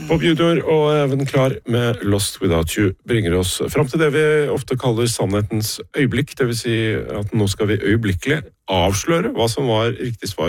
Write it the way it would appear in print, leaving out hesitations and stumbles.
Bob Junior og Even Klar med Lost Without You bringer oss frem til det vi ofte kaller sannhetens øyeblikk, det vil si at nå skal vi øyeblikkelig avsløre hva som var riktig svar